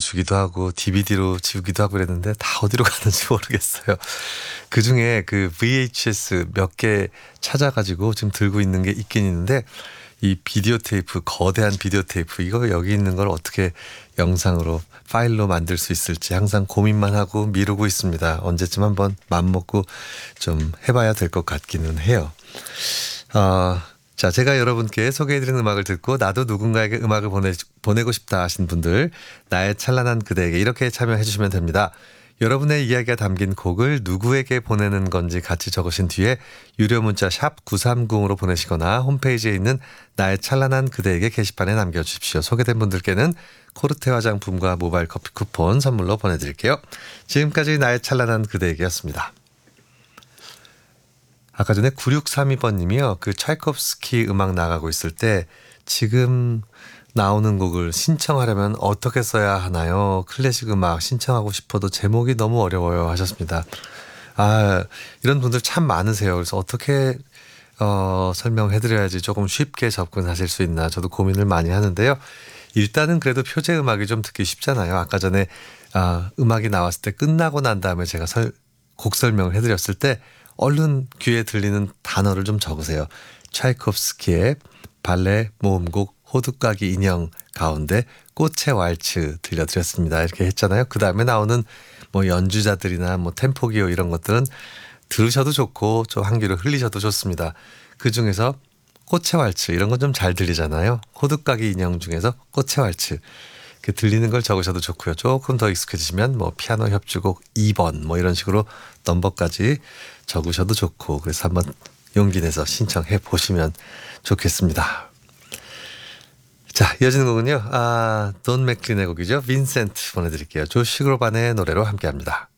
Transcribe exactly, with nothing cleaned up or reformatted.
주기도 하고 디비디로 지우기도 하고 그랬는데 다 어디로 갔는지 모르겠어요. 그중에 그 브이에이치에스 몇 개 찾아가지고 지금 들고 있는 게 있긴 있는데 이 비디오 테이프, 거대한 비디오 테이프 이거 여기 있는 걸 어떻게 영상으로 파일로 만들 수 있을지 항상 고민만 하고 미루고 있습니다. 언제쯤 한번 맘먹고 좀 해봐야 될 것 같기는 해요. 어, 자, 제가 여러분께 소개해드리는 음악을 듣고 나도 누군가에게 음악을 보내, 보내고 싶다 하신 분들 나의 찬란한 그대에게 이렇게 참여해 주시면 됩니다. 여러분의 이야기가 담긴 곡을 누구에게 보내는 건지 같이 적으신 뒤에 유료 문자 샵 구삼공으로 보내시거나 홈페이지에 있는 나의 찬란한 그대에게 게시판에 남겨주십시오. 소개된 분들께는 코르테 화장품과 모바일 커피 쿠폰 선물로 보내드릴게요. 지금까지 나의 찬란한 그대에게였습니다. 아까 전에 구육삼이 번님이요. 그 차이콥스키 음악 나가고 있을 때 지금 나오는 곡을 신청하려면 어떻게 써야 하나요? 클래식 음악 신청하고 싶어도 제목이 너무 어려워요 하셨습니다. 아, 이런 분들 참 많으세요. 그래서 어떻게 어, 설명해드려야지 조금 쉽게 접근하실 수 있나 저도 고민을 많이 하는데요. 일단은 그래도 표제 음악이 좀 듣기 쉽잖아요. 아까 전에 아, 음악이 나왔을 때 끝나고 난 다음에 제가 설, 곡 설명을 해드렸을 때 얼른 귀에 들리는 단어를 좀 적으세요. 차이콥스키의 발레 모음곡 호두까기 인형 가운데 꽃의 왈츠 들려드렸습니다. 이렇게 했잖아요. 그 다음에 나오는 뭐 연주자들이나 뭐 템포기호 이런 것들은 들으셔도 좋고 좀 한 귀로 흘리셔도 좋습니다. 그 중에서 꽃의 왈츠 이런 건 좀 잘 들리잖아요. 호두까기 인형 중에서 꽃의 왈츠 그 들리는 걸 적으셔도 좋고요. 조금 더 익숙해지시면 뭐 피아노 협주곡 이 번 뭐 이런 식으로 넘버까지 적으셔도 좋고 그래서 한번 용기 내서 신청해 보시면 좋겠습니다. 자, 이어지는 곡은요. 아, 돈 맥클린의 곡이죠. 빈센트 보내드릴게요. 조시 그로반의 노래로 함께합니다.